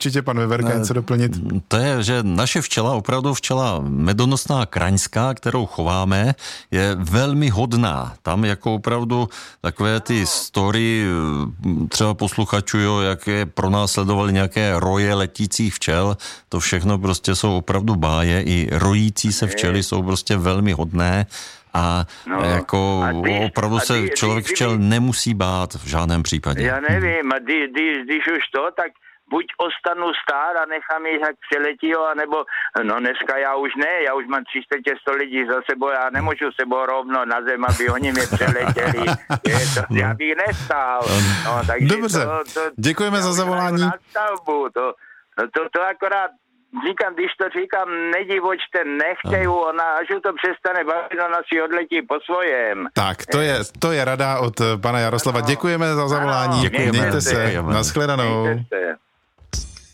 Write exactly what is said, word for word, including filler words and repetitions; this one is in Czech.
určitě pan Veverka něco doplnit. To je, že naše včela, opravdu včela medonosná kraňská, kterou chováme, je velmi hodná. Tam jako opravdu takové ty story třeba posluchačů, jo, jak je pronásledovali nějaké roje letících včel, to všechno prostě jsou opravdu báje. I rojící se včely jsou prostě velmi hodné. A no, jako a ty, opravdu se ty, člověk ty, včel ty, nemusí bát v žádném případě. Já nevím, a ty, ty, když už to, tak buď ostanu stát a nechám jich, jak přeletí, anebo, no dneska já už ne, já už mám tři čtvrtě sto lidí za sebou, já nemůžu sebou rovno na zem, aby oni mě přeletěli. Je to, no. Já bych nestál. No, takže dobře, to, to, děkujeme za zavolání. Nadstavbu, to, to, to akorát říkám, když to říkám, nedivočte, nechtějí, ona, až to přestane bavit, ona si odletí po svojem. Tak, to je, to je rada od pana Jaroslava. Děkujeme za zavolání. Děkujeme. Mějte se. Naschledanou. Mějte se.